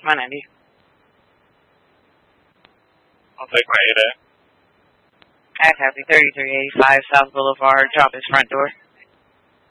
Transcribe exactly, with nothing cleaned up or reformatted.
My ninety. I'll take my eight A. I copy thirty-three eighty-five South Boulevard. Drop his front door.